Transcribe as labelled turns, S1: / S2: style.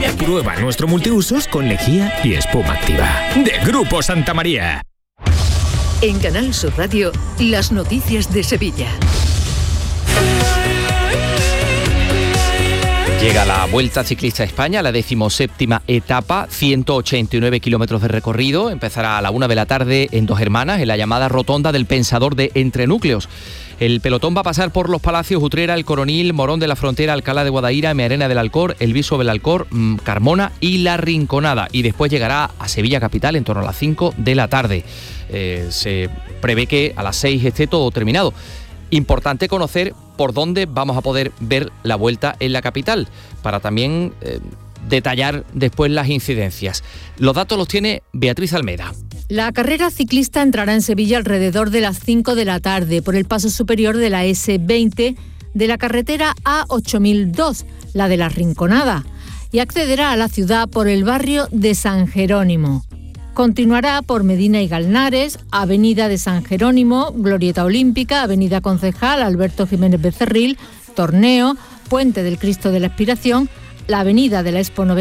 S1: Prueba nuestro multiusos con lejía y espuma activa. De Grupo Santa María.
S2: En Canal Sur Radio, las noticias de Sevilla.
S3: Llega la Vuelta Ciclista a España, la 17ª etapa, 189 kilómetros de recorrido. Empezará a la 1 de la tarde en Dos Hermanas, en la llamada Rotonda del Pensador de Entrenúcleos. El pelotón va a pasar por Los Palacios, Utrera, El Coronil, Morón de la Frontera, Alcalá de Guadaira, Mearena del Alcor, El Viso del Alcor, Carmona y La Rinconada. Y después llegará a Sevilla capital en torno a las 5 de la tarde. Se prevé que a las 6 esté todo terminado. Importante conocer por dónde vamos a poder ver la Vuelta en la capital, para también detallar después las incidencias. Los datos los tiene Beatriz Almeda.
S4: La carrera ciclista entrará en Sevilla alrededor de las 5 de la tarde por el paso superior de la S20 de la carretera A8002, la de La Rinconada, y accederá a la ciudad por el barrio de San Jerónimo. Continuará por Medina y Galnares, Avenida de San Jerónimo, Glorieta Olímpica, Avenida Concejal, Alberto Jiménez Becerril, Torneo, Puente del Cristo de la Expiración, la Avenida de la Expo 90